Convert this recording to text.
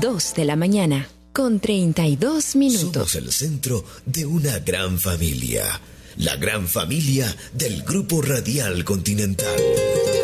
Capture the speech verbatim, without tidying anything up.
dos de la mañana, con treinta y dos minutos. Somos el centro de una gran familia. La gran familia del Grupo Radial Continental.